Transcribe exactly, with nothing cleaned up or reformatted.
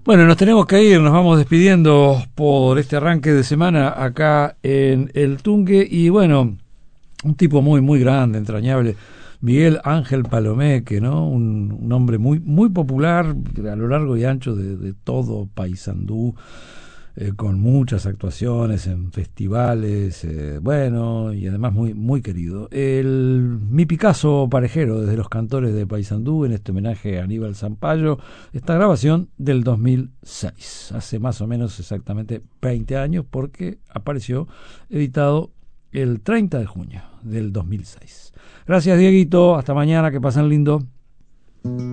Bueno, nos tenemos que ir, nos vamos despidiendo por este arranque de semana acá en El Tunque y bueno, un tipo muy, muy grande, entrañable, Miguel Ángel Palomeque, ¿no? Un, un hombre muy, muy popular a lo largo y ancho de, de todo Paysandú, eh, con muchas actuaciones en festivales, eh, bueno, y además muy, muy querido. El, mi Picasso parejero desde los cantores de Paysandú, en este homenaje a Aníbal Zampayo, esta grabación del dos mil seis, hace más o menos exactamente veinte años, porque apareció editado el treinta de junio del dos mil seis. Gracias, Dieguito, hasta mañana, que pasen lindo.